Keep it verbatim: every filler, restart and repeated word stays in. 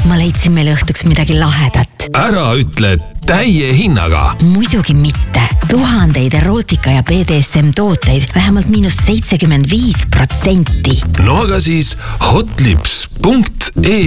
ma leidsin meile õhtuks midagi lahedat. Ära ütle täie hinnaga. Muidugi mitte. Tuhandeid erootika ja B D S M tooteid vähemalt miinus seitsekümmend viis protsenti. No aga siis hotlips punkt ee